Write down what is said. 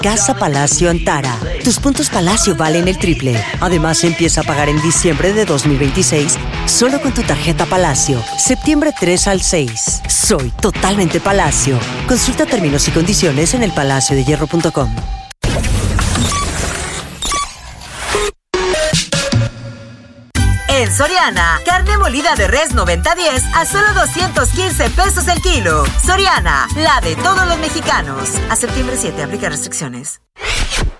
Casa Palacio Antara. Tus puntos Palacio valen el triple. Además, empieza a pagar en diciembre de 2026 solo con tu tarjeta Palacio. Septiembre 3 al 6. Soy totalmente Palacio. Consulta términos y condiciones en elpalaciodehierro.com. En Soriana, carne molida de res 90-10 a solo 215 pesos el kilo. Soriana, la de todos los mexicanos. A septiembre 7, aplica restricciones.